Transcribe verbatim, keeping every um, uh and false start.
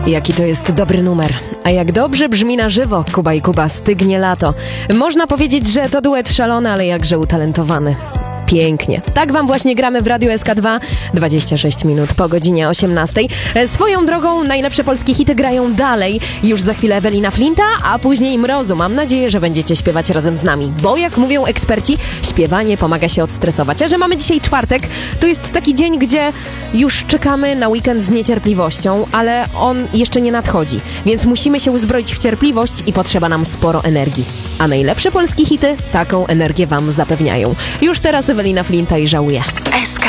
Jaki to jest dobry numer. A jak dobrze brzmi na żywo Kuba i Kuba, Stygnie lato. Można powiedzieć, że to duet szalony, ale jakże utalentowany. Pięknie. Tak wam właśnie gramy w Radiu S K dwa, dwadzieścia sześć minut po godzinie osiemnastej. Swoją drogą najlepsze polskie hity grają dalej. Już za chwilę Ewelina Flinta, a później Mrozu. Mam nadzieję, że będziecie śpiewać razem z nami, bo jak mówią eksperci, śpiewanie pomaga się odstresować. A że mamy dzisiaj czwartek, to jest taki dzień, gdzie już czekamy na weekend z niecierpliwością, ale on jeszcze nie nadchodzi, więc musimy się uzbroić w cierpliwość i potrzeba nam sporo energii. A najlepsze polskie hity taką energię wam zapewniają. Już teraz Ewelina Flinta i Żałuję. S